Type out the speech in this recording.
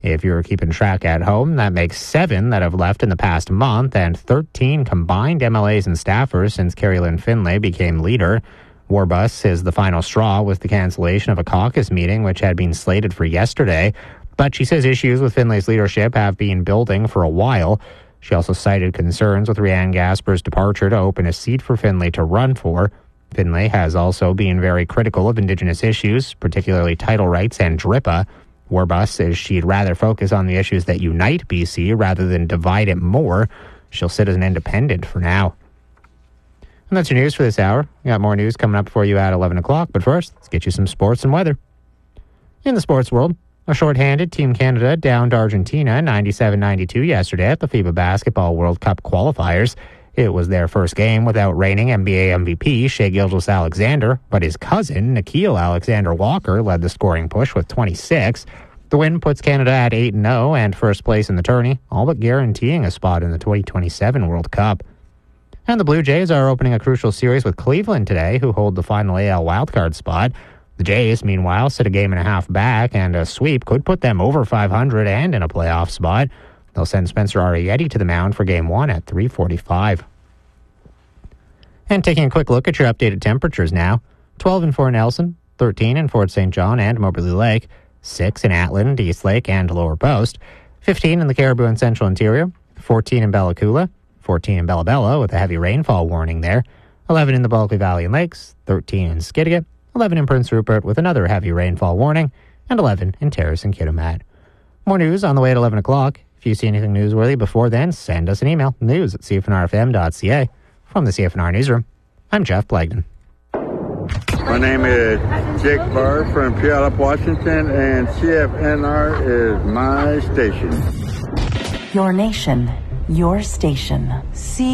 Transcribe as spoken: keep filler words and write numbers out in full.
If you're keeping track at home, that makes seven that have left in the past month and thirteen combined M L As and staffers since Carrie Lynn Finlay became leader. Warbus is the final straw with the cancellation of a caucus meeting, which had been slated for yesterday. But she says issues with Finlay's leadership have been building for a while. She also cited concerns with Rianne Gasper's departure to open a seat for Finlay to run for. Finlay has also been very critical of Indigenous issues, particularly title rights and D R I P A. Warbus says she'd rather focus on the issues that unite B C rather than divide it more. She'll sit as an independent for now. And that's your news for this hour. We got more news coming up for you at eleven o'clock, but first, let's get you some sports and weather. In the sports world, a shorthanded Team Canada downed Argentina ninety-seven ninety-two yesterday at the FIBA Basketball World Cup qualifiers. It was their first game without reigning N B A M V P Shai Gilgeous-Alexander, but his cousin, Nickeil Alexander-Walker, led the scoring push with twenty-six. The win puts Canada at eight and oh and first place in the tourney, all but guaranteeing a spot in the twenty twenty-seven World Cup. And the Blue Jays are opening a crucial series with Cleveland today, who hold the final A L wildcard spot. The Jays, meanwhile, sit a game and a half back, and a sweep could put them over five hundred and in a playoff spot. They'll send Spencer Arrieta to the mound for Game one at three forty-five. And taking a quick look at your updated temperatures now. twelve in Fort Nelson, thirteen in Fort Saint John and Moberly Lake, six in Atland, East Lake, and Lower Post, fifteen in the Caribou and Central Interior, fourteen in Bella Coola, fourteen in Bella Bella with a heavy rainfall warning there, eleven in the Bulkley Valley and Lakes, thirteen in Skidegate, eleven in Prince Rupert with another heavy rainfall warning, and eleven in Terrace and Kitimat. More news on the way at eleven o'clock. If you see anything newsworthy before then, send us an email, news at c f n r f m dot c a. From the C F N R Newsroom, I'm Jeff Blagden. My name is Jake Barr from Puyallup, Washington, and C F N R is my station. Your nation, your station. C